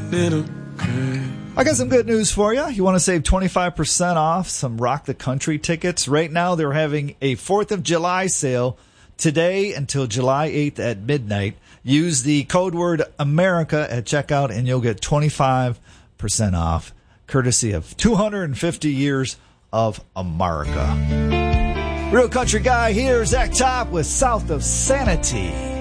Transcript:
I got some good news for you. You want to save 25% off some Rock the Country tickets? Right now, they're having a 4th of July sale today until July 8th at midnight. Use the code word America at checkout, and you'll get 25% off, courtesy of 250 years of America. Real Country Guy here, Zach Top with South of Sanity.